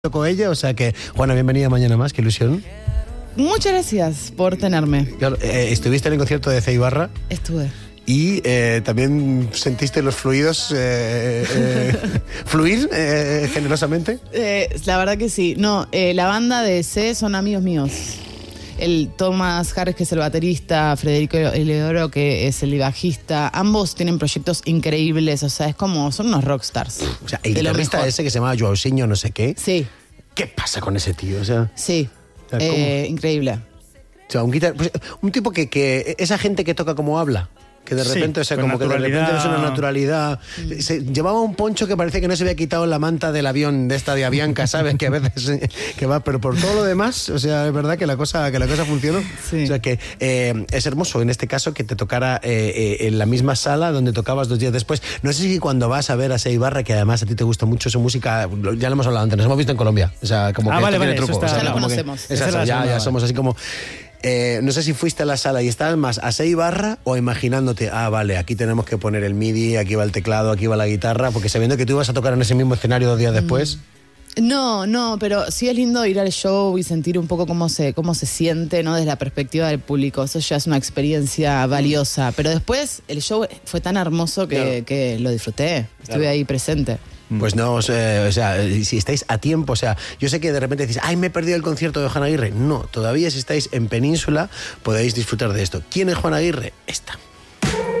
Tocó ella, o sea que, Juana, bienvenida mañana más, qué ilusión. Muchas gracias por tenerme. Claro, estuviste en el concierto de Ceibarra Estuve. y también sentiste los fluidos fluir generosamente. La verdad que sí. No, la banda de C son amigos míos. El Tomás Harris, que es el baterista, Federico Eleodoro, que es el bajista, ambos tienen proyectos increíbles, o sea, es como, son unos rockstars. O sea, el guitarrista ese que se llama Joaosinho no sé qué. Sí. ¿Qué pasa con ese tío? O sea, Sí, ¿cómo? increíble. O sea, un tipo que esa gente que toca como habla. Que de repente, Sí, o sea, con como que de repente es una naturalidad. Llevaba un poncho que parece que no se había quitado la manta del avión, de esta de Avianca, ¿sabes? Que a veces que va, pero por todo lo demás, o sea, es verdad que la cosa funcionó. Sí. O sea que es hermoso en este caso que te tocara en la misma sala donde tocabas 2 días después. No sé si cuando vas a ver a Ceibarra, que además a ti te gusta mucho su música, ya lo hemos hablado antes, nos hemos visto en Colombia. O sea, como que vale, esto tiene eso truco. está- O sea, Ya lo como que- conocemos. Esa es exacto, la ya segunda, somos así como... no sé si fuiste a la sala y estabas más a Ceibarra o imaginándote, vale, aquí tenemos que poner el MIDI, aquí va el teclado, aquí va la guitarra, porque sabiendo que tú ibas a tocar en ese mismo escenario 2 días después. No, pero sí es lindo ir al show y sentir un poco cómo se siente, ¿no? Desde la perspectiva del público. Eso ya es una experiencia valiosa. Pero después el show fue tan hermoso que lo disfruté. Estuve ahí presente. Pues no, o sea, si estáis a tiempo, o sea, yo sé que de repente decís, me he perdido el concierto de Juan Aguirre. No, todavía si estáis en Península podéis disfrutar de esto. ¿Quién es Juan Aguirre? Esta.